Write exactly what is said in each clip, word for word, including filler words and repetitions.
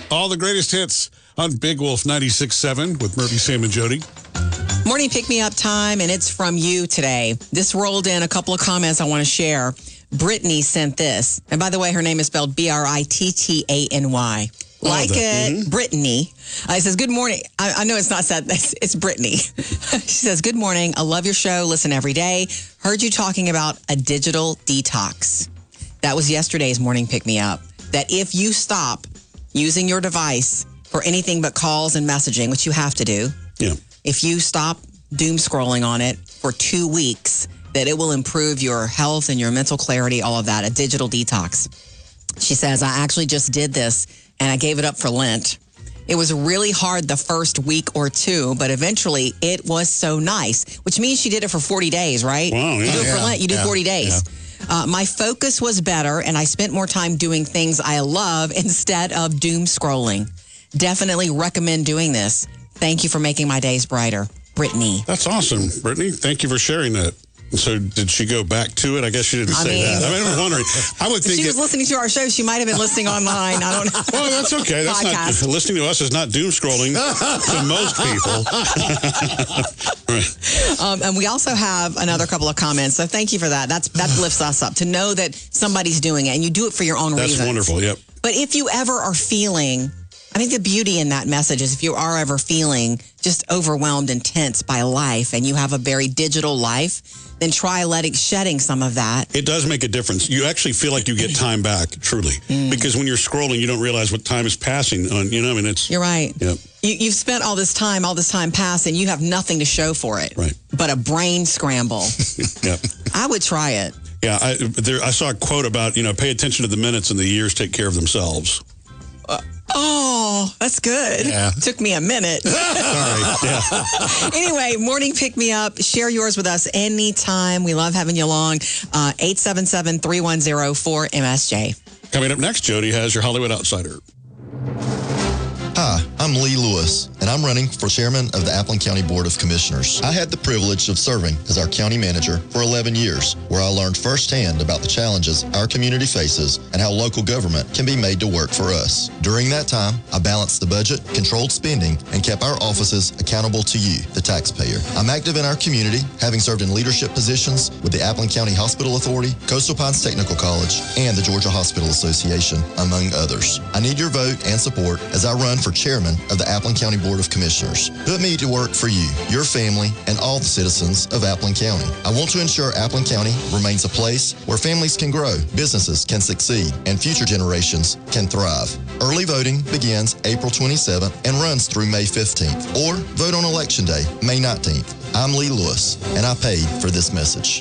All the greatest hits on Big Wolf ninety-six point seven with Murphy, Sam, and Jody. Morning pick-me-up time, and it's from you today. This rolled in a couple of comments I want to share. Brittany sent this. And by the way, her name is spelled B R I T T A N Y. Like the, it, mm-hmm. Brittany. Uh, it says, good morning. I, I know it's not said. It's, it's Brittany. She says, good morning. I love your show. Listen every day. Heard you talking about a digital detox. That was yesterday's morning pick-me-up. That if you stop using your device for anything but calls and messaging, which you have to do. Yeah. If you stop doom scrolling on it for two weeks, that it will improve your health and your mental clarity, all of that, a digital detox. She says, I actually just did this and I gave it up for Lent. It was really hard the first week or two, but eventually it was so nice, which means she did it for forty days, right? Wow, yeah. You do it for Yeah, Lent, you do yeah, forty days. Yeah. Uh, my focus was better and I spent more time doing things I love instead of doom scrolling. Definitely recommend doing this. Thank you for making my days brighter. Brittany. That's awesome, Brittany. Thank you for sharing that. So did she go back to it? I guess she didn't I say mean, that. I mean, I was wondering. I would If think she was it, listening to our show, she might have been listening online. I don't know. well, that's okay. That's Podcast. not listening to us is not doom scrolling to most people. Right. Um, and we also have another couple of comments. So thank you for that. That's that lifts us up to know that somebody's doing it, and you do it for your own That's reasons. wonderful. Yep. But if you ever are feeling, I think the beauty in that message is if you are ever feeling just overwhelmed and tense by life, and you have a very digital life, then try letting shedding some of that. It does make a difference. You actually feel like you get time back, truly, Mm. because when you're scrolling, you don't realize what time is passing. On you know, I mean, it's You're right. Yep. You, you've spent all this time, all this time passed, and you have nothing to show for it. Right. But a brain scramble. Yep. I would try it. Yeah, I, there, I saw a quote about, you know, pay attention to the minutes and the years take care of themselves. Uh, oh, that's good. Yeah. Took me a minute. Sorry. Yeah. Anyway, morning pick me up. Share yours with us anytime. We love having you along. Uh, eight seven seven, three one zero, four M S J. Coming up next, Jody has your Hollywood Outsider. Hi, I'm Lee Lewis, and I'm running for chairman of the Appleton County Board of Commissioners. I had the privilege of serving as our county manager for eleven years, where I learned firsthand about the challenges our community faces and how local government can be made to work for us. During that time, I balanced the budget, controlled spending, and kept our offices accountable to you, the taxpayer. I'm active in our community, having served in leadership positions with the Appleton County Hospital Authority, Coastal Pines Technical College, and the Georgia Hospital Association, among others. I need your vote and support as I run for chairman of the Appleton County Board of Commissioners. Put me to work for you, your family, and all the citizens of Appleton County. I want to ensure Appleton County remains a place where families can grow, businesses can succeed, and future generations can thrive. Early voting begins April twenty-seventh and runs through May fifteenth, or vote on Election Day, May nineteenth. I'm Lee Lewis, and I paid for this message.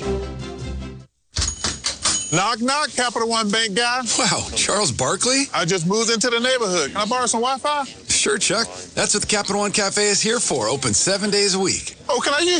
Knock, knock, Capital One Bank guy. Wow, Charles Barkley? I just moved into the neighborhood. Can I borrow some Wi-Fi? Sure, Chuck. That's what the Capital One Cafe is here for, open seven days a week. Oh, can I use